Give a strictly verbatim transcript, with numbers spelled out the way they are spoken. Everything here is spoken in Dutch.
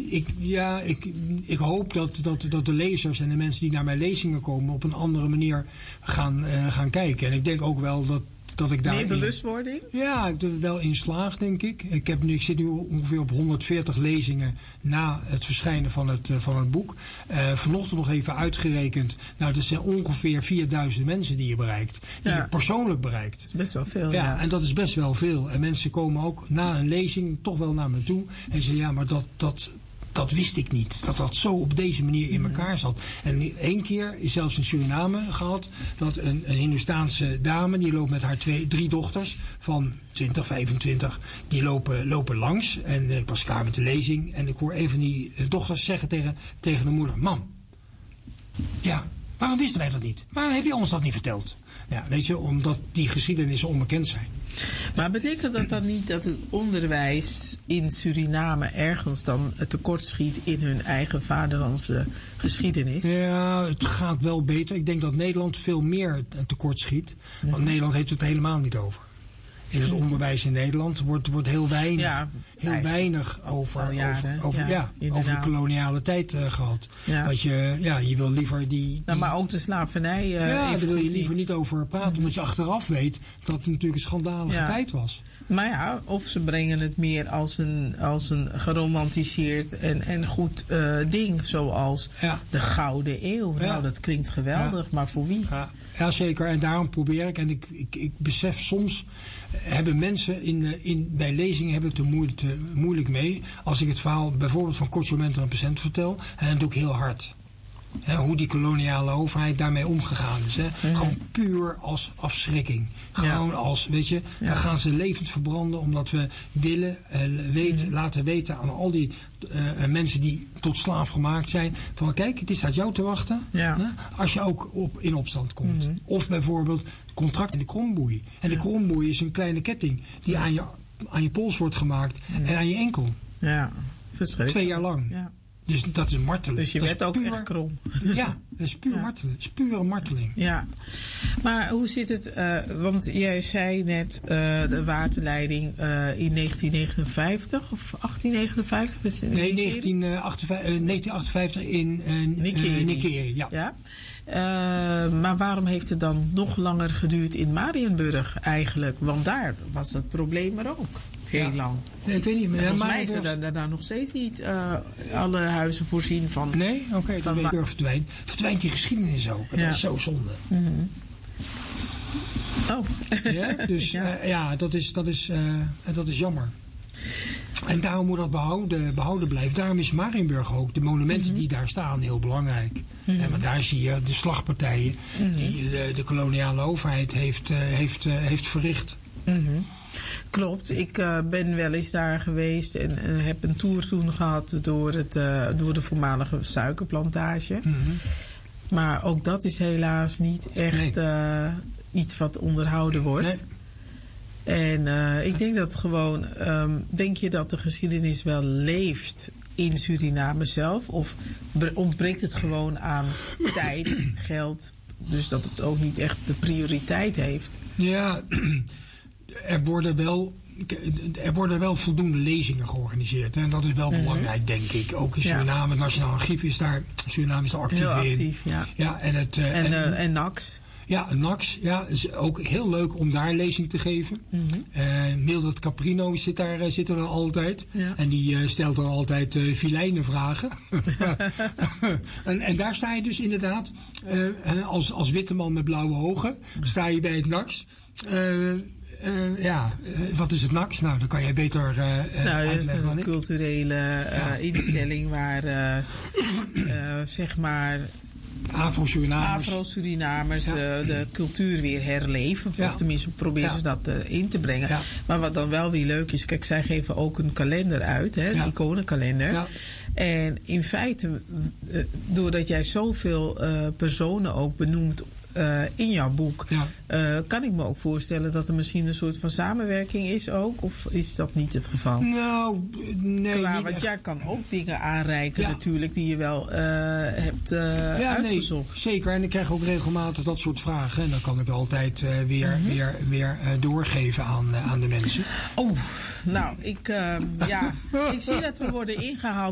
ik, ja, ik, ik hoop dat, dat, dat de lezers en de mensen die naar mijn lezingen komen op een andere manier gaan, uh, gaan kijken. En ik denk ook wel dat, dat ik daar... Meer bewustwording? Ja, ik er wel in slaag, denk ik. Ik, heb nu, ik zit nu ongeveer op honderdveertig lezingen na het verschijnen van het, uh, van het boek. Uh, vanochtend nog even uitgerekend. Nou, dat zijn ongeveer vierduizend mensen die je bereikt. Die ja. je persoonlijk bereikt. Dat is best wel veel, ja, ja. En dat is best wel veel. En mensen komen ook na een lezing toch wel naar me toe. En zeggen, ja, maar dat... dat Dat wist ik niet. Dat dat zo op deze manier in elkaar zat. En één keer is zelfs in Suriname gehad. Dat een, een Hindoestaanse dame. Die loopt met haar twee, drie dochters. Van twintig, vijfentwintig. Die lopen, lopen langs. En ik was klaar met de lezing. En ik hoor een van die dochters zeggen tegen, tegen de moeder. Mam. Ja, waarom wisten wij dat niet? Waarom heb je ons dat niet verteld? Ja, weet je, omdat die geschiedenissen onbekend zijn. Maar betekent dat dan niet dat het onderwijs in Suriname ergens dan tekortschiet in hun eigen vaderlandse geschiedenis? Ja, het gaat wel beter. Ik denk dat Nederland veel meer tekortschiet. Want ja. Nederland heeft het helemaal niet over. In het onderwijs in Nederland wordt, wordt heel weinig, ja, heel weinig over, jaren, over, over, ja, ja, over de koloniale tijd uh, gehad. Ja. Dat je, ja, je wil liever die... die nou, maar ook de slavernij... Uh, ja, daar wil je liever niet, niet over praten. Mm-hmm. Omdat je achteraf weet dat het natuurlijk een schandalige ja. tijd was. Maar ja, of ze brengen het meer als een, als een geromantiseerd en, en goed uh, ding. Zoals ja. de Gouden Eeuw. Ja. Nou, dat klinkt geweldig, ja. maar voor wie? Ja. Ja, zeker. En daarom probeer ik. En ik, ik, ik besef soms hebben mensen in, in, bij lezingen hebben het er moeilijk, te, moeilijk mee. Als ik het verhaal bijvoorbeeld van Kortje Moment aan een patiënt vertel. En dat doe ik heel hard. He, hoe die koloniale overheid daarmee omgegaan is. Hè. Mm-hmm. Gewoon puur als afschrikking. Gewoon ja. als, weet je, ja. dan gaan ze levend verbranden omdat we willen uh, weten, mm-hmm. laten weten aan al die uh, mensen die tot slaaf gemaakt zijn. Van kijk, het is staat jou te wachten. Ja. Hè, als je ook op, in opstand komt. Mm-hmm. Of bijvoorbeeld contract in de kromboei. En de ja. kromboei is een kleine ketting die ja. aan, je, aan je pols wordt gemaakt mm-hmm. en aan je enkel. Ja, verschrikkelijk. Twee jaar lang. Ja. Dus dat is marteling. Dus je dat werd ook puur, echt krom. Ja, dat is puur ja. marteling. Dat is pure marteling. Ja. Maar hoe zit het, uh, want jij zei net uh, de waterleiding uh, in negentien negenenvijftig of achttien negenenvijftig? Is het nee, negentien achtenvijftig in uh, Nikeri. Uh, Nikeri, ja. ja? Uh, maar waarom heeft het dan nog langer geduurd in Mariënburg eigenlijk? Want daar was het probleem er ook. Heel ja. lang. Nee, ik weet niet. Maar volgens mij is er daar, daar, daar nog steeds niet uh, alle huizen voorzien van. Nee? Oké, okay, dan ma- verdwijnt. Verdwijnt die geschiedenis ook. Ja. Dat is zo zonde. Mm-hmm. Oh. Ja, dus ja, uh, ja dat, is, dat, is, uh, dat is jammer. En daarom moet dat behouden, behouden blijven. Daarom is Mariënburg ook, de monumenten mm-hmm. die daar staan, heel belangrijk. Mm-hmm. En maar daar zie je de slagpartijen mm-hmm. die de, de koloniale overheid heeft, uh, heeft, uh, heeft verricht. Mm-hmm. Klopt, ik uh, ben wel eens daar geweest en uh, heb een tour toen gehad door, het, uh, door de voormalige suikerplantage. Mm-hmm. Maar ook dat is helaas niet echt nee. uh, iets wat onderhouden wordt. Nee. En uh, ik denk dat gewoon, um, denk je dat de geschiedenis wel leeft in Suriname zelf? Of ontbreekt het gewoon aan tijd, geld, dus dat het ook niet echt de prioriteit heeft? Ja, er worden wel, er worden wel voldoende lezingen georganiseerd. En dat is wel mm-hmm. belangrijk, denk ik. Ook in Suriname, ja. het Nationaal Archief is daar, Suriname is daar actief, heel actief in. Ja. Ja, en, het, uh, en, uh, en N A X. Ja, N A X. Ja, is ook heel leuk om daar lezing te geven. Mm-hmm. Uh, Mildred Caprino zit daar uh, zit er altijd. Ja. En die uh, stelt dan altijd uh, filijne vragen. en, en daar sta je dus inderdaad uh, als, als witte man met blauwe ogen. Sta je bij het N A X. Uh, Uh, ja, uh, wat is het N A X? Nou, dan kan jij beter uh, nou, uitleggen. Het is een culturele uh, ja. instelling waar, uh, uh, zeg maar... Afro-Surinamers. Afro-Surinamers ja. uh, de cultuur weer herleven. Ja. Of tenminste proberen ja. ze dat uh, in te brengen. Ja. Maar wat dan wel weer leuk is, kijk, zij geven ook een kalender uit, hè, ja. een iconenkalender. Ja. En in feite, uh, doordat jij zoveel uh, personen ook benoemt Uh, in jouw boek, ja. uh, kan ik me ook voorstellen dat er misschien een soort van samenwerking is ook? Of is dat niet het geval? Nou, nee. Klaar, niet want echt. jij kan ook dingen aanreiken ja. natuurlijk die je wel uh, hebt uh, ja, uitgezocht. Nee, zeker, en ik krijg ook regelmatig dat soort vragen. En dan kan ik altijd uh, weer, mm-hmm. weer, weer uh, doorgeven aan, uh, aan de mensen. Oh, nou, ik, uh, ja, ik zie dat we worden ingehaald